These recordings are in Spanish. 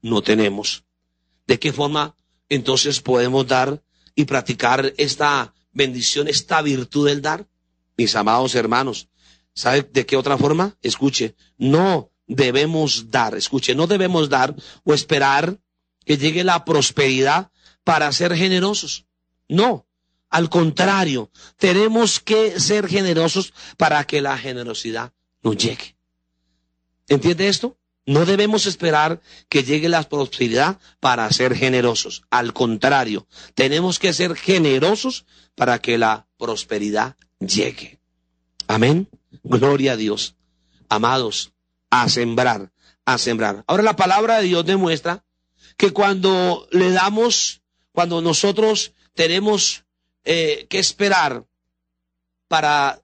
no tenemos. ¿De qué forma entonces podemos dar y practicar esta bendición, esta virtud del dar? Mis amados hermanos, ¿sabe de qué otra forma? Escuche, no debemos dar, no debemos dar o esperar que llegue la prosperidad para ser generosos. No, al contrario, tenemos que ser generosos para que la generosidad nos llegue. ¿Entiende esto? No debemos esperar que llegue la prosperidad para ser generosos. Al contrario, tenemos que ser generosos para que la prosperidad llegue. Amén. Gloria a Dios. Amados, a sembrar, a sembrar. Ahora la palabra de Dios demuestra que cuando le damos, cuando nosotros tenemos que esperar para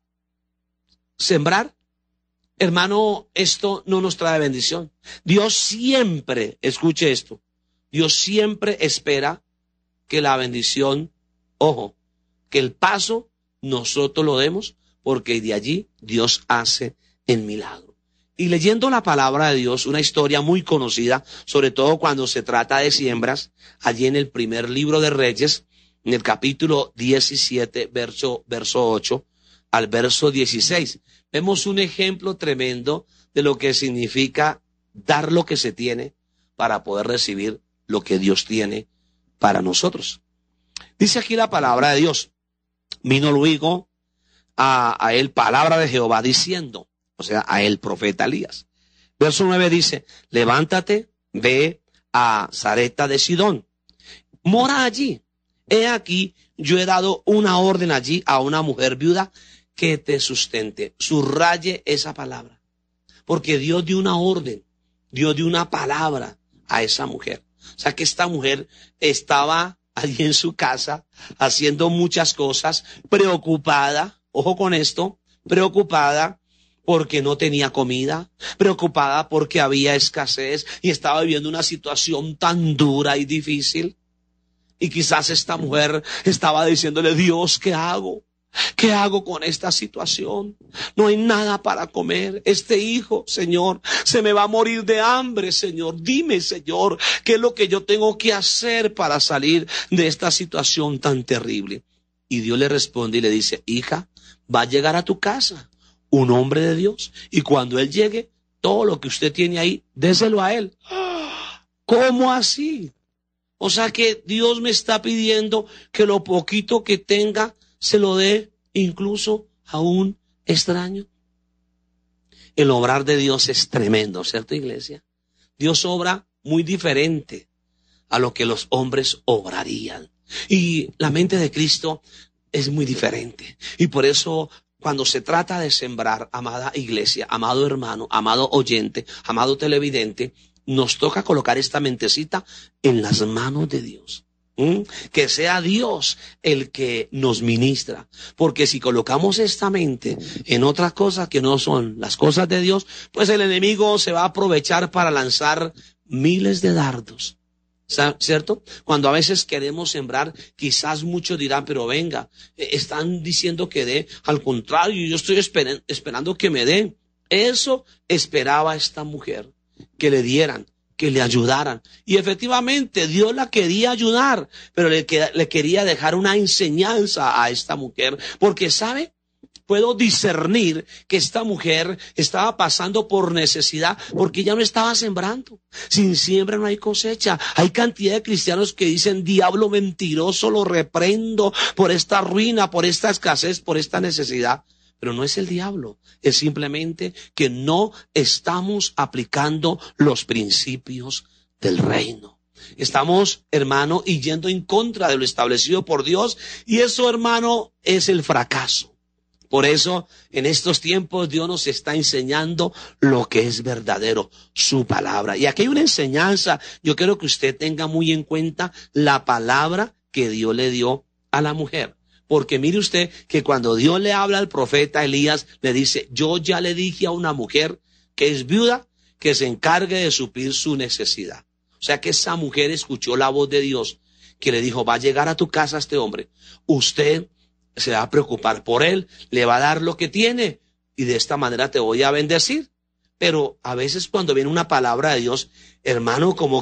sembrar, hermano, esto no nos trae bendición. Dios siempre, escuche esto, Dios siempre espera que la bendición, ojo, que el paso nosotros lo demos, porque de allí Dios hace el milagro. Y leyendo la palabra de Dios, una historia muy conocida, sobre todo cuando se trata de siembras, allí en el primer libro de Reyes, en el capítulo 17, verso 8 al verso 16. Vemos un ejemplo tremendo de lo que significa dar lo que se tiene para poder recibir lo que Dios tiene para nosotros. Dice aquí la palabra de Dios. Vino luego a él palabra de Jehová diciendo, o sea, a él profeta Elías. Verso 9 dice, levántate, ve a Sarepta de Sidón, mora allí. He aquí, yo he dado una orden allí a una mujer viuda que te sustente. Subraye esa palabra, porque Dios dio una orden, Dios dio una palabra a esa mujer. O sea que esta mujer estaba allí en su casa haciendo muchas cosas, preocupada, ojo con esto, preocupada porque no tenía comida, preocupada porque había escasez y estaba viviendo una situación tan dura y difícil. Y quizás esta mujer estaba diciéndole, Dios, ¿qué hago? ¿Qué hago con esta situación? No hay nada para comer. Este hijo, Señor, se me va a morir de hambre, Señor. Dime, Señor, ¿qué es lo que yo tengo que hacer para salir de esta situación tan terrible? Y Dios le responde y le dice, hija, va a llegar a tu casa un hombre de Dios. Y cuando él llegue, todo lo que usted tiene ahí, déselo a él. ¿Cómo así? O sea que Dios me está pidiendo que lo poquito que tenga se lo dé incluso a un extraño. El obrar de Dios es tremendo, ¿cierto, iglesia? Dios obra muy diferente a lo que los hombres obrarían. Y la mente de Cristo es muy diferente. Y por eso, cuando se trata de sembrar, amada iglesia, amado hermano, amado oyente, amado televidente, nos toca colocar esta mentecita en las manos de Dios. Que sea Dios el que nos ministra. Porque si colocamos esta mente en otras cosas que no son las cosas de Dios, pues el enemigo se va a aprovechar para lanzar miles de dardos. ¿Cierto? Cuando a veces queremos sembrar, quizás muchos dirán, pero venga, están diciendo que dé. Al contrario, yo estoy esperando que me den. Eso esperaba esta mujer, que le dieran, que le ayudaran. Y efectivamente Dios la quería ayudar, pero le quería dejar una enseñanza a esta mujer, porque ¿sabe? Puedo discernir que esta mujer estaba pasando por necesidad porque ya no estaba sembrando. Sin siembra no hay cosecha. Hay cantidad de cristianos que dicen, diablo mentiroso, lo reprendo por esta ruina, por esta escasez, por esta necesidad. Pero no es el diablo, es simplemente que no estamos aplicando los principios del reino. Estamos, hermano, y yendo en contra de lo establecido por Dios, y eso, hermano, es el fracaso. Por eso, en estos tiempos, Dios nos está enseñando lo que es verdadero, su palabra. Y aquí hay una enseñanza. Yo quiero que usted tenga muy en cuenta la palabra que Dios le dio a la mujer. Porque mire usted que cuando Dios le habla al profeta Elías, le dice, yo ya le dije a una mujer que es viuda, que se encargue de suplir su necesidad. O sea que esa mujer escuchó la voz de Dios, que le dijo, va a llegar a tu casa este hombre. Usted se va a preocupar por él, le va a dar lo que tiene y de esta manera te voy a bendecir. Pero a veces cuando viene una palabra de Dios, hermano, como